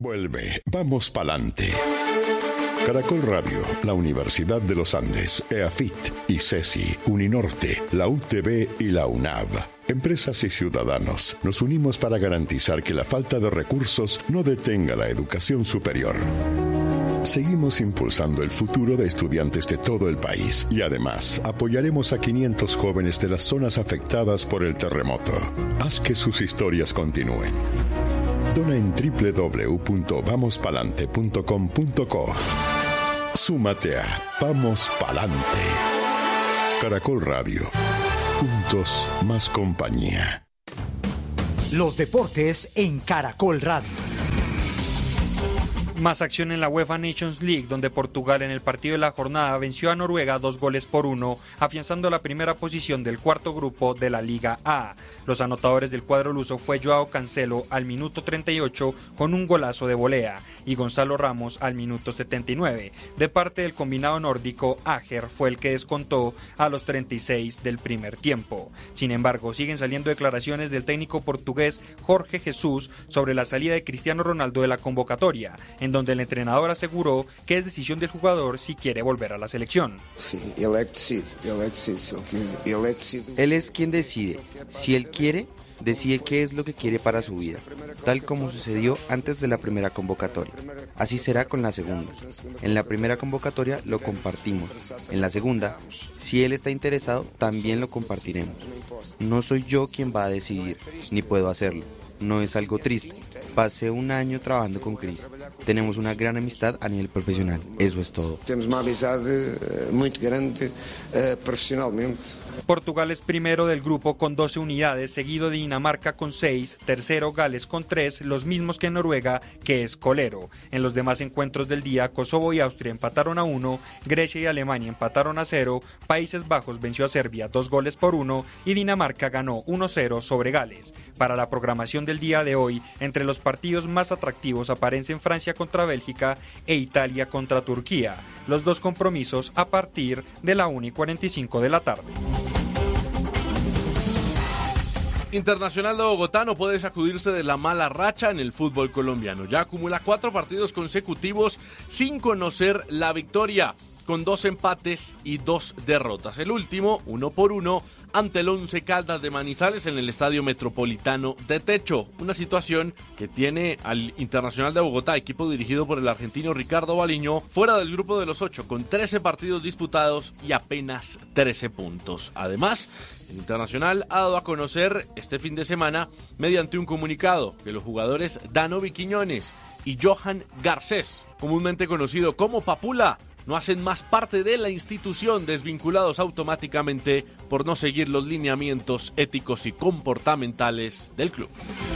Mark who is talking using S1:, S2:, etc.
S1: Vuelve, vamos pa'lante. Caracol Radio, la Universidad de los Andes, EAFIT, ICESI, Uninorte, la UTB y la UNAV. Empresas y ciudadanos, nos unimos para garantizar que la falta de recursos no detenga la educación superior. Seguimos impulsando el futuro de estudiantes de todo el país y además apoyaremos a 500 jóvenes de las zonas afectadas por el terremoto. Haz que sus historias continúen. Dona en www.vamospalante.com.co. Súmate a Vamos Palante. Caracol Radio. Juntos, más compañía.
S2: Los deportes en Caracol Radio.
S3: Más acción en la UEFA Nations League, donde Portugal en el partido de la jornada venció a Noruega 2-1, afianzando la primera posición del cuarto grupo de la Liga A. Los anotadores del cuadro luso fue Joao Cancelo al minuto 38 con un golazo de volea y Gonzalo Ramos al minuto 79. De parte del combinado nórdico, Ajer fue el que descontó a los 36 del primer tiempo. Sin embargo, siguen saliendo declaraciones del técnico portugués Jorge Jesús sobre la salida de Cristiano Ronaldo de la convocatoria, en donde el entrenador aseguró que es decisión del jugador si quiere volver a la selección.
S4: Sí, él decide.
S5: Él es quien decide. Si él quiere, decide qué es lo que quiere para su vida, tal como sucedió antes de la primera convocatoria. Así será con la segunda. En la primera convocatoria lo compartimos. En la segunda, si él está interesado, también lo compartiremos. No soy yo quien va a decidir, ni puedo hacerlo. No es algo triste. Pasé un año trabajando con Cris. Tenemos una gran amistad a nivel profesional. Eso es todo.
S4: Tenemos una amistad muy grande profesionalmente.
S3: Portugal es primero del grupo con 12 unidades, seguido de Dinamarca con 6, tercero Gales con 3, los mismos que Noruega, que es colero. En los demás encuentros del día, Kosovo y Austria empataron a 1, Grecia y Alemania empataron a 0, Países Bajos venció a Serbia 2-1 y Dinamarca ganó 1-0 sobre Gales. Para la programación del día de hoy, entre los partidos más atractivos aparecen Francia contra Bélgica e Italia contra Turquía. Los dos compromisos a partir de la 1:45 de la tarde.
S6: Internacional de Bogotá no puede sacudirse de la mala racha en el fútbol colombiano. Ya acumula 4 partidos consecutivos sin conocer la victoria, con 2 empates y 2 derrotas. El último, 1-1, ante el Once Caldas de Manizales en el Estadio Metropolitano de Techo. Una situación que tiene al Internacional de Bogotá, equipo dirigido por el argentino Ricardo Baliño, fuera del grupo de los 8, con 13 partidos disputados y apenas 13 puntos. Además, el Internacional ha dado a conocer este fin de semana, mediante un comunicado, que los jugadores Danovi Quiñones y Johan Garcés, comúnmente conocido como Papula, no hacen más parte de la institución, desvinculados automáticamente por no seguir los lineamientos éticos y comportamentales del club.